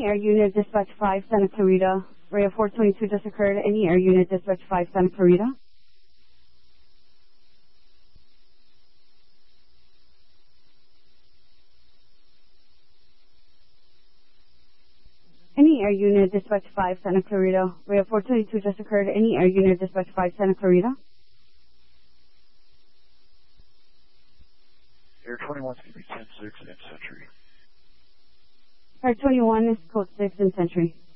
Air Unit Dispatch 5, Santa Clarita. Area 422 just occurred. Any Air Unit Dispatch 5, Santa Clarita. Any Air Unit Dispatch 5, Santa Clarita. Area 422 just occurred. Any Air Unit Dispatch 5, Santa Clarita. Air 21's going to be 10-6 and Century. Air 21 is code 6 in Century.